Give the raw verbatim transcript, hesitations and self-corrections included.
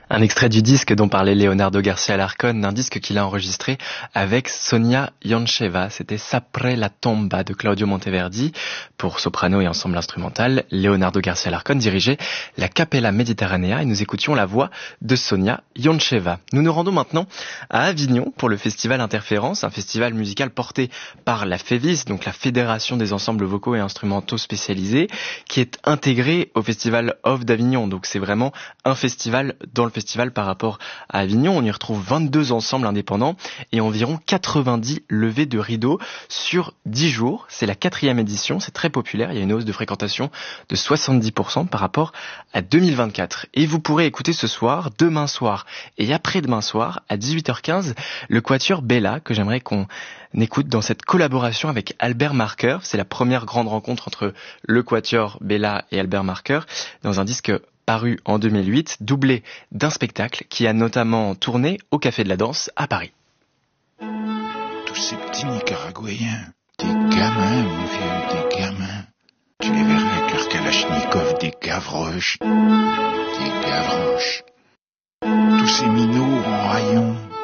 Un extrait du disque dont parlait Leonardo García Larcón, un disque qu'il a enregistré avec Sonia Yoncheva. C'était Sapre la tomba de Claudio Monteverdi. Pour soprano et ensemble instrumental, Leonardo García Larcón dirigeait la Capella Mediterranea et nous écoutions la voix de Sonia Yoncheva. Nous nous rendons maintenant à Avignon pour le festival Interférence, un festival musical porté par la FEVIS, donc la Fédération des ensembles vocaux et instrumentaux spécialisés, qui est intégré au festival Off d'Avignon. Donc c'est vraiment un festival dans le festival par rapport à Avignon. On y retrouve vingt-deux ensembles indépendants et environ quatre-vingt-dix levées de rideaux sur dix jours. C'est la quatrième édition, c'est très populaire. Il y a une hausse de fréquentation de soixante-dix pour cent par rapport à deux mille vingt-quatre. Et vous pourrez écouter ce soir, demain soir et après-demain soir à dix-huit heures quinze le quatuor Bella que j'aimerais qu'on écoute dans cette collaboration avec Albert Marker. C'est la première grande rencontre entre le quatuor Bella et Albert Marker dans un disque paru en deux mille huit, doublé d'un spectacle qui a notamment tourné au Café de la Danse à Paris. Tous ces petits Nicaraguayens, des gamins, mon vieux, des gamins. Tu les verrais avec leur kalachnikov, des gavroches, des gavroches. Tous ces minots en rayon,